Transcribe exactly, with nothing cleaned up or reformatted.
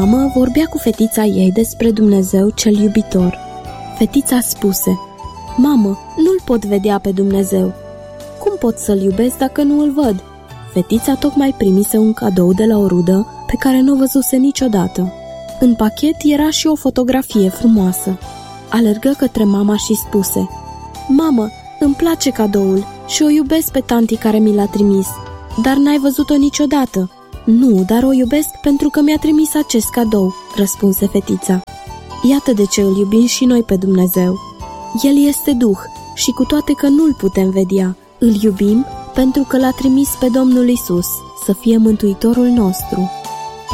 Mama vorbea cu fetița ei despre Dumnezeu cel iubitor. Fetița spuse: "Mamă, nu-L pot vedea pe Dumnezeu." "Cum pot să-L iubesc dacă nu îl văd?" Fetița tocmai primise un cadou de la o rudă pe care nu o văzuse niciodată. În pachet era și o fotografie frumoasă. Alergă către mama și spuse: "Mamă, îmi place cadoul și o iubesc pe tanti care mi l-a trimis. Dar n-ai văzut-o niciodată?" "Nu, dar o iubesc pentru că mi-a trimis acest cadou," răspunse fetița. Iată de ce îl iubim și noi pe Dumnezeu. El este Duh și cu toate că nu-L putem vedea, îl iubim pentru că L-a trimis pe Domnul Isus să fie Mântuitorul nostru.